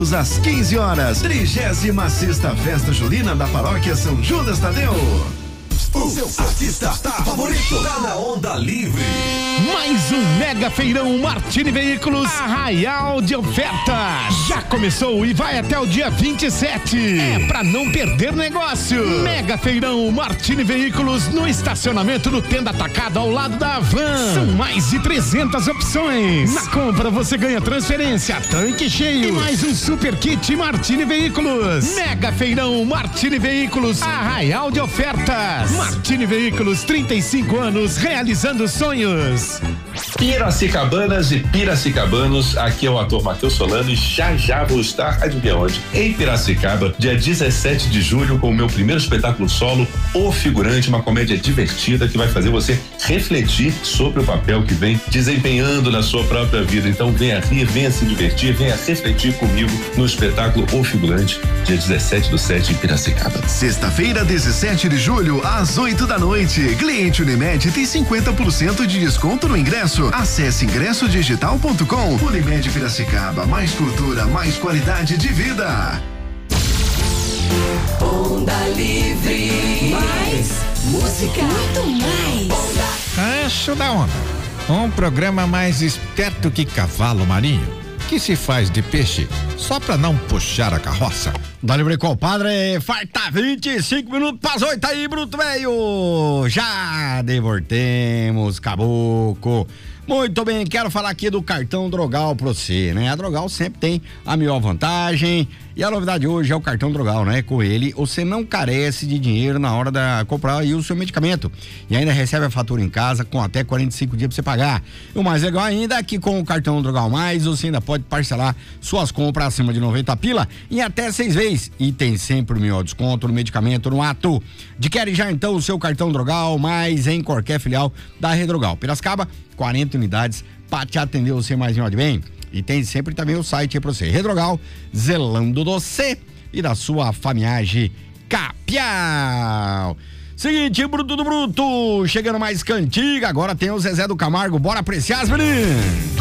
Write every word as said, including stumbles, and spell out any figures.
Às quinze horas, trigésima sexta Festa Julina da Paróquia São Judas Tadeu. O seu artista tá favorito, tá na Onda Livre. Mais um mega feirão Martini Veículos Arraial de Ofertas. Já começou e vai até o dia vinte e sete. É pra não perder negócio. Mega feirão Martini Veículos no estacionamento do Tenda Atacado ao lado da Van. São mais de trezentas opções. Na compra você ganha transferência, tanque cheio e mais um super kit Martini Veículos. Mega feirão Martini Veículos Arraial de Ofertas. Martini Veículos, trinta e cinco anos realizando sonhos. Piracicabanas e Piracicabanos, aqui é o ator Matheus Solano e já já vou estar, adivinha onde? Em Piracicaba, dia dezessete de julho, com o meu primeiro espetáculo solo, O Figurante, uma comédia divertida que vai fazer você refletir sobre o papel que vem desempenhando na sua própria vida. Então venha rir, venha se divertir, venha refletir comigo no espetáculo O Figurante, dia dezessete do sete em Piracicaba. Sexta-feira, dezessete de julho, às oito da noite. Cliente Unimed tem cinquenta por cento de desconto no ingresso. Acesse ingresso digital ponto com. Unimed Piracicaba, mais cultura, mais qualidade de vida. Onda Livre. Mais música. Muito mais. Onda. Acho da onda. Um programa mais esperto que cavalo marinho, que se faz de peixe só pra não puxar a carroça. Dá livre, compadre, falta vinte e cinco minutos pras oito aí, bruto velho. Já devoltemos, caboclo. Muito bem, quero falar aqui do cartão Drogal pra você, né? A Drogal sempre tem a melhor vantagem e a novidade hoje é o cartão Drogal, né? Com ele você não carece de dinheiro na hora de comprar aí o seu medicamento e ainda recebe a fatura em casa com até quarenta e cinco dias pra você pagar. E o mais legal ainda é que com o cartão Drogal Mais você ainda pode parcelar suas compras acima de noventa pila em até seis vezes e tem sempre o melhor desconto no medicamento no ato. Adquire já então o seu cartão Drogal Mais em qualquer filial da Redrogal. Piracicaba, quarenta unidades para te atender você mais de bem. E tem sempre também o site aí pra você. Redrogal, zelando do C e da sua famiagem capial. Seguinte, bruto do bruto, chegando mais cantiga, agora tem o Zezé do Camargo, bora apreciar as meninas.